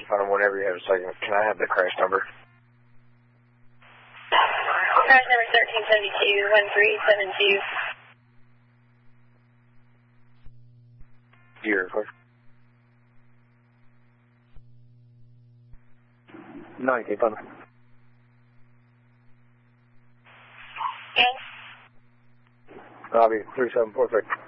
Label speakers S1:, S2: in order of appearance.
S1: find them whenever you have a second. Can I have the crash number?
S2: Crash number 1372-1372.
S1: You're recording? 90, fun.
S2: Okay.
S1: Lobby 3743.